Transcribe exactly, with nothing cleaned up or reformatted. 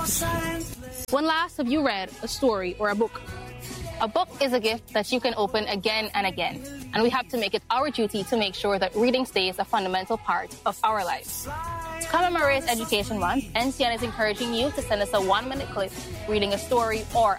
When last have you read a story or a book? A book is a gift that you can open again and again, and we have to make it our duty to make sure that reading stays a fundamental part of our lives. To commemorate Education Month, N C N is encouraging you to send us a one-minute clip reading a story or